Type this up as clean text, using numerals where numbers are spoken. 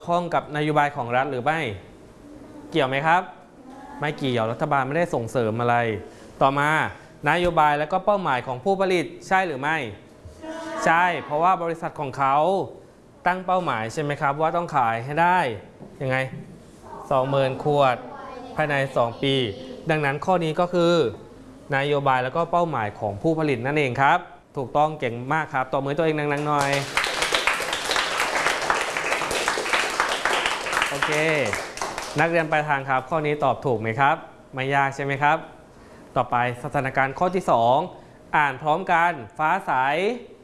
ข้องกับนโยบายของรัฐหรือไม่เกี่ยวไหมครับไม่เกี่ยวรัฐบาลไม่ได้ส่งเสริมอะไรต่อมานโยบายและก็เป้าหมายของผู้ผลิตใช่หรือไม่ใช่เพราะว่าบริษัทของเขาตั้งเป้าหมายใช่ไหมครับว่าต้องขายให้ได้ยังไง 20,000 ขวดภายใน2 ปีดังนั้นข้อนี้ก็คือนโยบายแล้วก็เป้าหมายของผู้ผลิตนั่นเองครับถูกต้องเก่งมากครับตบมือตัวเองดังๆหน่อยโอเคนักเรียนปลายทางครับข้อนี้ตอบถูกไหมครับไม่ยากใช่ไหมครับต่อไปสถานการณ์ข้อที่2อ่านพร้อมกันฟ้าใส